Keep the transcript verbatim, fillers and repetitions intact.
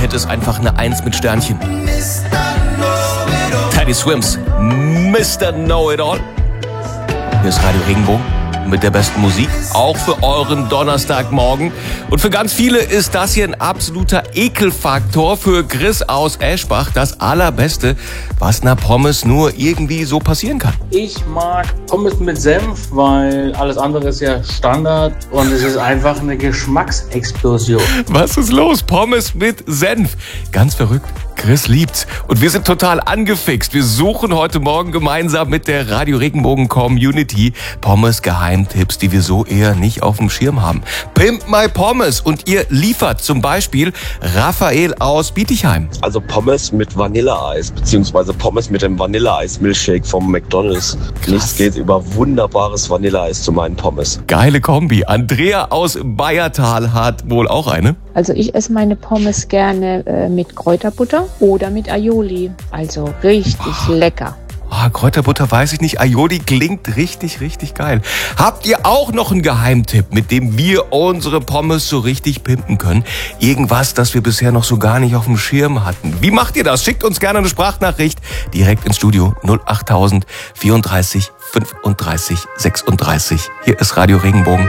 Hit ist einfach eine Eins mit Sternchen. Teddy Swims, Mister Know-It-All. Hier ist Radio Regenbogen mit der besten Musik, auch für euren Donnerstagmorgen. Und für ganz viele ist das hier ein absoluter Ekelfaktor. Für Chris aus Eschbach das Allerbeste, was einer Pommes nur irgendwie so passieren kann. Ich mag Pommes mit Senf, weil alles andere ist ja Standard und es ist einfach eine Geschmacksexplosion. Was ist los? Pommes mit Senf. Ganz verrückt. Chris liebt's. Und wir sind total angefixt. Wir suchen heute Morgen gemeinsam mit der Radio Regenbogen Community Pommes-Geheimtipps, die wir so eher nicht auf dem Schirm haben. Pimp my Pommes. Und ihr liefert zum Beispiel Raphael aus Bietigheim. Also Pommes mit Vanilleeis, beziehungsweise Pommes mit dem Vanilleeis-Milchshake vom McDonald's. Nichts geht über wunderbares Vanilleeis zu meinen Pommes. Geile Kombi. Andrea aus Bayertal hat wohl auch eine. Also ich esse meine Pommes gerne äh, mit Kräuterbutter oder mit Aioli. Also richtig oh. lecker. Oh, Kräuterbutter weiß ich nicht. Aioli klingt richtig, richtig geil. Habt ihr auch noch einen Geheimtipp, mit dem wir unsere Pommes so richtig pimpen können? Irgendwas, das wir bisher noch so gar nicht auf dem Schirm hatten. Wie macht ihr das? Schickt uns gerne eine Sprachnachricht direkt ins Studio null acht tausend vierunddreißig fünfunddreißig sechsunddreißig. Hier ist Radio Regenbogen.